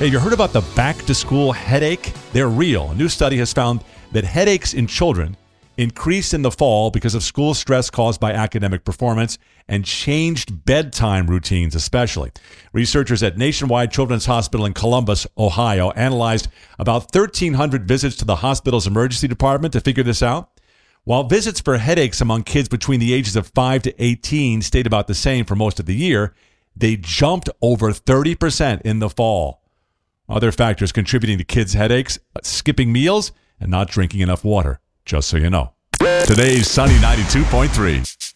Hey, you heard about the back-to-school headache? They're real. A new study has found that headaches in children increase in the fall because of school stress caused by academic performance and changed bedtime routines especially. Researchers at Nationwide Children's Hospital in Columbus, Ohio, analyzed about 1,300 visits to the hospital's emergency department to figure this out. While visits for headaches among kids between the ages of 5 to 18 stayed about the same for most of the year, they jumped over 30% in the fall. Other factors contributing to kids' headaches: skipping meals and not drinking enough water, just so you know. Today's Sunny 92.3.